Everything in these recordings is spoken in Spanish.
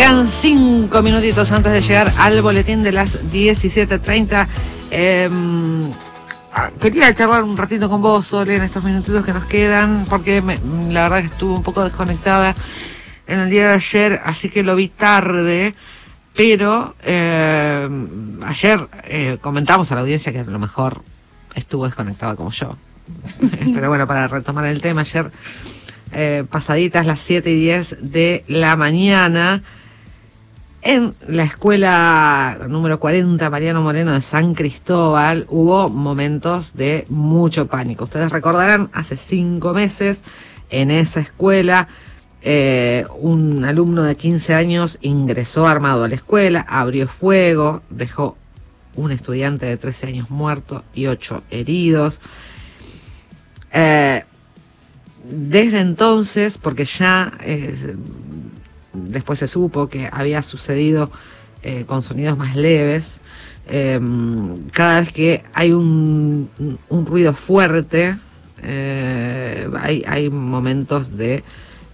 Quedan 5 minutitos antes de llegar al boletín de las 17:30. Quería charlar un ratito con vos, Sole, en estos minutitos que nos quedan, porque la verdad que estuve un poco desconectada en el día de ayer, así que lo vi tarde, pero ayer comentamos a la audiencia que a lo mejor estuvo desconectada como yo. Pero bueno, para retomar el tema, ayer pasaditas las 7:10 de la mañana, en la escuela número 40 Mariano Moreno de San Cristóbal hubo momentos de mucho pánico. Ustedes recordarán, hace 5 meses en esa escuela un alumno de 15 años ingresó armado a la escuela, abrió fuego, dejó un estudiante de 13 años muerto y 8 heridos. Desde entonces, porque ya después se supo que había sucedido con sonidos más leves, cada vez que hay un ruido fuerte, hay momentos de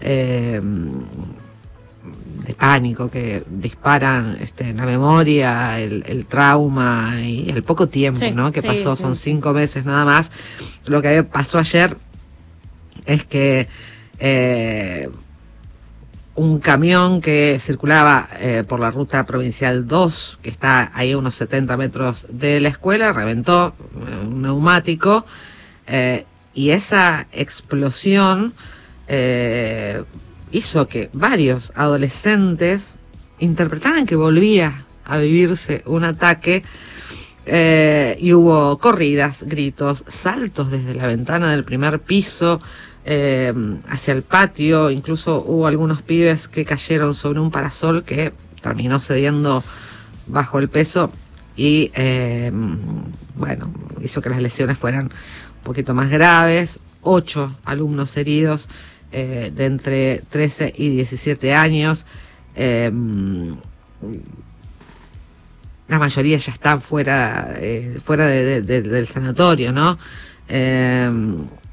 pánico que disparan la memoria, el trauma y el poco tiempo, sí, ¿no? Que sí, pasó, sí. Son 5 meses nada más. Lo que pasó ayer es que un camión que circulaba por la ruta provincial 2, que está ahí a unos 70 metros de la escuela, reventó un neumático y esa explosión hizo que varios adolescentes interpretaran que volvía a vivirse un ataque, y hubo corridas, gritos, saltos desde la ventana del primer piso hacia el patio. Incluso hubo algunos pibes que cayeron sobre un parasol que terminó cediendo bajo el peso y bueno, hizo que las lesiones fueran un poquito más graves. 8 alumnos heridos de entre 13 y 17 años. La mayoría ya están fuera del sanatorio, ¿no?